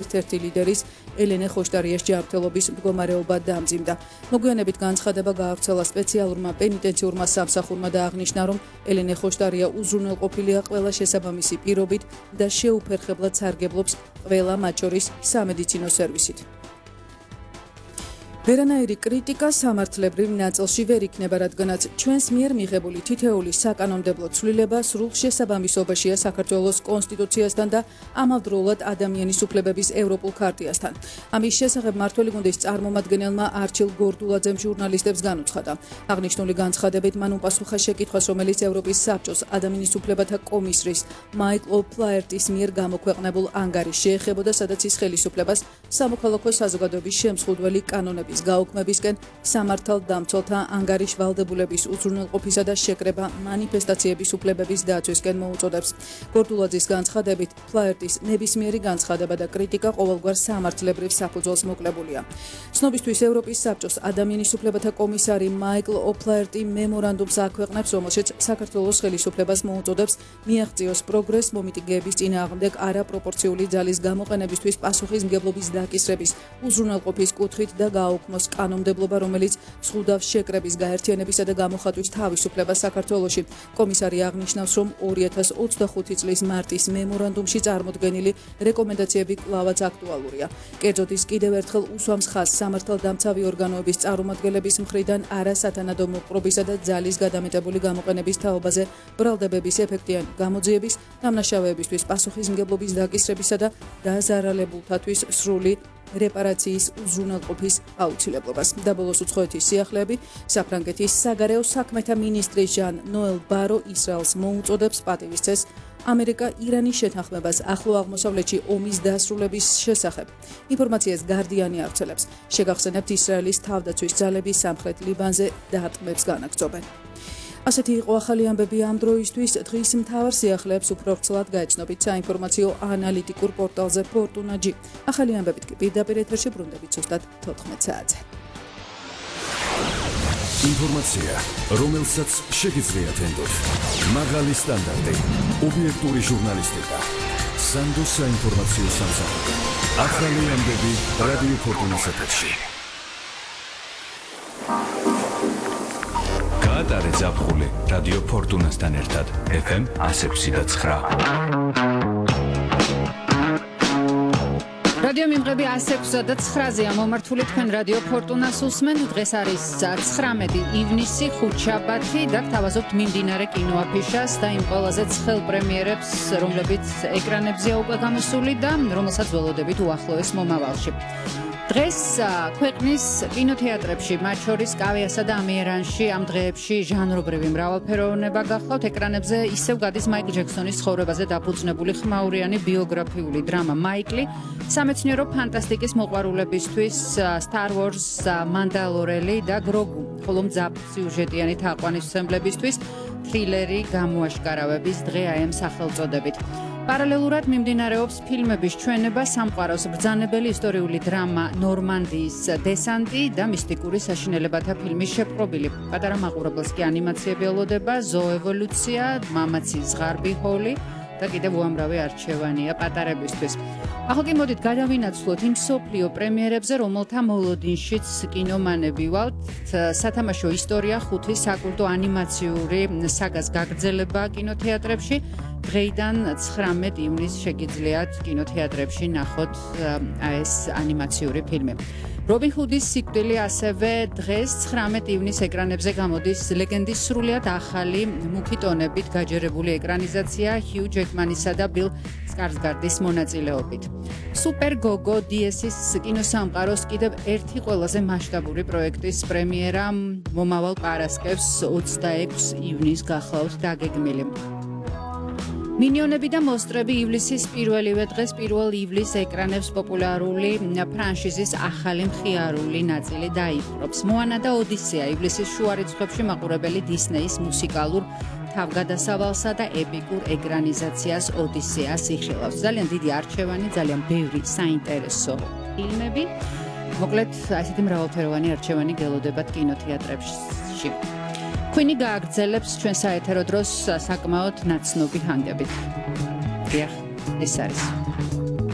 ერთ-ერთი ლიდერის ელენე ხოშტარიას ჯანმრთელობის მდგომარეობა დამძიმდა. მოგვიანებით განცხადება გაავრცელა სპეციალურმა პენიტენციურმა სამსახურმა და აღნიშნა, რომ ელენე ხოშტარია უზრუნველყოფილია ყველა შესაბამისი პირობით და შეუფერხებლად სარგებლობს ყველა, მათ შორის სამედიცინო სერვისით. ვერანაირი კრიტიკა სამართლებრივ ნაწილში ვერ იქნება, რადგანაც ჩვენს მიერ მიღებული თითეული საკანონმდებლო ცვლილება სრულ შესაბამისობაშია საქართველოს კონსტიტუციასთან და ამავდროულად ადამიანის უფლებების ევროპულ ქარტიასთან. ამის შესახებ მმართველი გუნდის წარმომადგენელმა არჩილ გორდულაძემ ჟურნალისტებს განუცხადა. აღნიშნული განცხადებით მან უპასუხა შეკითხვას, რომელიც ევროპის საბჭოს ადამიანის უფლებათა კომისრის მაიკლ ოპლაერტის მიერ გამოქვეყნებულ ანგარიშს შეეხებოდა, სადაც ის ხელისუფლებას სამოქალაქო საზოგადოების შემსხუდველი კანონების გაუქმებისკენ, სამართალდამცველთა ანგარიშვალდებულების უზრუნველყოფისა და შეკრება მანიფესტაციების უფლებების დაცვისკენ მოუწოდებს. გორდულაძის განცხადებით, ფლაერტის ნებისმიერი განცხადება და კრიტიკა ყოველგვარ სამართლებრივ საფუძველს მოკლებულია. ცნობისთვის ევროპის საბჭოს ადამიანის უფლებათა კომისარი მაიკლ ოპლაერტი მემორანდუმს აქვეყნებს, რომელშიც საქართველოს ხელისუფლებას მოუწოდებს მიაღწიოს პროგრესს მომიტინგეების წინააღმდეგ არაპროპორციული ძალის გამოყენებისთვის პასუხისმგებლობის დაკისრების უზრუნველყოფის კუთხით და გააუქმოს კანონმდებლობა, რომელიც ზღუდავს შეკრების გაერთიანებისა და გამოხატვის თავისუფლებას საქართველოში. კომისარი აღნიშნავს, რომ 2025 წლის მარტის მემორანდუმში წარმოდგენილი რეკომენდაციები კვლავაც აქტუალურია. კერძოდ ის კიდევ ერთხელ უსვამს ხაზს სამართალდამცავი ორგანოების წარმომადგენლების მხრიდან არასათანადო მოპყრობისა და ძალის გადამეტებული გამოყენების თაობაზე ბრალდებების ეფექტიანი გამოძიების, დამნაშავეებისთვის პასუხისმგებლობის დაკისრებისა და დაზარალებულთათვის სრული რეპარაციის უზრუნველყოფის აუცილებლობას. და ბოლოს უცხოეთის სიახლეები. საფრანგეთის საგარეო საქმეთა მინისტრი ჟან ნოელ ბარო ისრაელს მოუწოდებს პატივისცეს ამერიკა ირანის შეთანხმებას ახლო აღმოსავლეთში ომის დასრულების შესახებ. ინფორმაციას გარდიანი ავრცელებს. შეგახსენებთ, ისრაელის თავდაცვის ძალები სამხრეთ ლიბანზე დარტყმებს განაგრძობენ. ასეთი იყო ახალი ამბები ამ დროისთვის. დღის მთავარ სიახლეებს უფრო ვრცლად გაეცნობით საინფორმაციო ანალიტიკურ პორტალზე ფორტუნა.g. ახალი ამბებით კი პირდაპირ ეთერში ბრუნდებით ზუსტად 14 საათზე. ინფორმაცია, რომელსაც შეგიძლიათ ენდოთ. მაღალი სტანდარტი, ობიექტური ჟურნალისტიკა, სანდო საინფორმაციო სამსახური. ახალი ამბები რადიო ფორტუნას ეთერში. ატარე ზაფხული რადიო ფორტუნასთან ერთად FM 106.9. რადიო მიმღები 106.9-ზეა მომართული, თქვენ რადიო ფორტუნას უსმენთ. დღეს არის 19 ივნისი, ხუთშაბათი და გთავაზობთ მიმდინარე კინოაფიშას და იმ ყველაზე ცხელ პრემიერებს, რომლებიც ეკრანებზეა უკვე გამოსული და რომელსაც ველოდებით უახლოეს მომავალში. დღეს ქვეყნის კინოთეატრებში, მათ შორის კავიასა და ამიერანში ამ დღეებში ჟანრობრივი მრავალფეროვნება გახლავთ. ეკრანებზე ისევ გადის მაიკლ ჯექსონის ცხოვრებაზე დაფუძნებული ხმაურიანი ბიოგრაფიული დრამა მაიკლი, სამეცნიერო ფანტასტიკის მოყვარულებისთვის Star Wars, მანდალორელი და გროგუ, ხოლო მძაფრ-სიუჟეტიანი თაყვანისმცემლებისთვის თრილერი გამოაშკარავების დღე AM სახელწოდებით. პარალელურად მიმდინარეობს ფილმების ჩვენება, სამყაროს ბრძანებელი ისტორიული დრამა ნორმანდიის დესანტი და მისტიკური საშინელებათა ფილმის შეპყრობილი. პატარა მაყურებელს კი ანიმაციები ელოდება, ზოევოლუცია, მამაცი ზღარბი ჰოლი და კიდევ უამრავი არჩევანია პატარებისთვის. ახლა კი მოდით გადავინაცვლოთ იმ მსოფლიო პრემიერებზე, რომელთა მოლოდინშიც კინომანები ვალთ. სათამაშო ისტორია 5 საკულტო ანიმაციური საგას გაგრძელება კინოთეატრებში. დღეიდან 19 ივნისს შეგიძლიათ კინოთეატრებში ნახოთ ეს ანიმაციური ფილმი. რობინ ჰუდის სიკვდილი, ასევე დღეს 19 ივნისს ეკრანებზე გამოდის ლეგენდის სრულიად ახალი მუქი ტონებით გაჯერებული ეკრანიზაცია ჰიუ ჯეკმანისა და ბილ სკარსგარდის მონაწილეობით. სუპერ გოგო DS-ის კინოსამყაროს კიდევ ერთი ყველაზე მასშტაბური პროექტის პრემიერა მომავალ პარასკევს 26 ივნისს გახლავთ დაგეგმილი. მინიონები და მოსტრები ივლისის პირველივე დღეს 1 ივლისს ეკრანებს პოპულარული ფრანშიზის ახალი მხიარული ნაწილი დაიპყრობს. მოანა და ოდისეა ივლისის შუა რიცხვებში მაყურებელი დისნეის მუსიკალურ თავგადასავალსა და ეპიკურ ეკრანიზაციას ოდისეას იხილავს. ძალიან დიდი არჩევანი, ძალიან ბევრი საინტერესო ფილმები. მოკლედ, ასეთი მრავალფეროვანი არჩევანი გელოდებათ კინოთეატრებში. Queen გააგრძელებს ჩვენ საეთერო დროს საკმაოდ ნაცნობი ჰანგებით. დიახ, ეს არის.